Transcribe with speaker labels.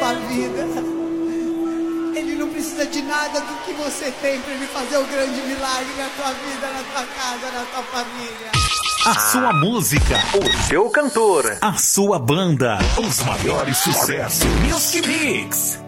Speaker 1: tua vida. Ele não precisa de nada do que você tem para ele fazer o grande milagre na tua vida, na tua casa, na tua família.
Speaker 2: A sua música,
Speaker 3: o seu cantor,
Speaker 2: a sua banda, os maiores sucessos. Music Mix.